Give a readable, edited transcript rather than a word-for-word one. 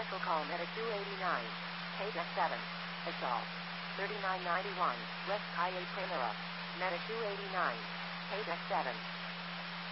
Special call Meta 289. Paydeck 7. Assault. 3991. West Calle Primera. Meta 289. Paydeck 7.